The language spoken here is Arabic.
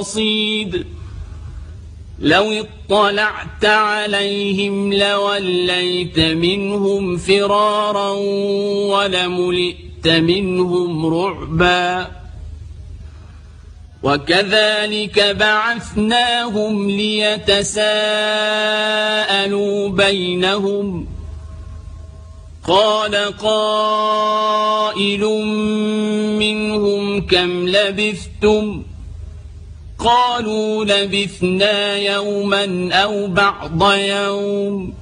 رصيد لو اطلعت عليهم لوليت منهم فرارا ولملئت منهم رعبا وكذلك بعثناهم ليتساءلوا بينهم قال قائل منهم كم لبثتم قالوا لبثنا يوما أو بعض يوم